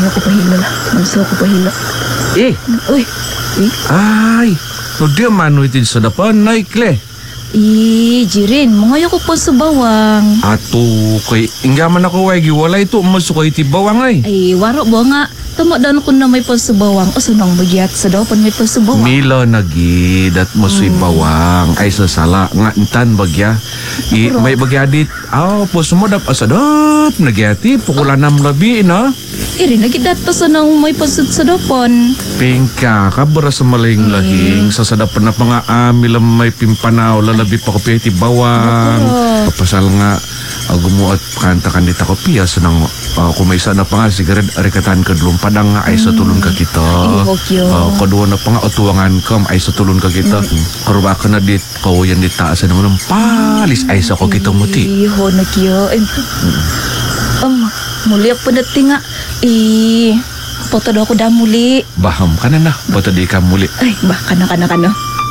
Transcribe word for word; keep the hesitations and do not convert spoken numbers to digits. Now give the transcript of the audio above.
Ayaw ko pahilo la. Magsuo ko pahilo. Eh, Uy. Eh. ay, no di man itin sa dapan, naikle. Eh, Jirin, mga ko po sa bawang. Ato, kay, inggaman ako way, giwalay to, masukay ti bawang ay. Ay, waro ba nga. Tama daw ko na may po sa bawang. O sunang magyat sa daw pan may po sa bawang. Milo nagi, dat mo'y bawang, ay sasala, nga intan bagya. I, may bagya dit, aw, po sumodap, asadap, nagyati, pukulanam labi, no? Iri, nagidat pa sa nang may pasod sa dapon. Pingka, kabara sa maling lahing, sa sadapan na pa nga amilam may pimpanaw, lalabi pa ko piti bawang. Naku. Kapasal nga, uh, gumuat kanta kandita ko piya, sa nang uh, kumaysa na pa nga, sigaret arikatan ka dulong padang nga, ay sa tulon ka kita. Ihok yun. Uh, kadua na pa nga, utuwangan ka, ay sa tulon ka kita. Karuba ka na dit, kawayan dit taasan naman ng palis, ay sa ko kita muti. Iho na kiyo. Um, muli ako dati nga. Eh, poto daw ako da muli. Baham ka na na, bato di ka muli. Ay, baka na ka na ka no.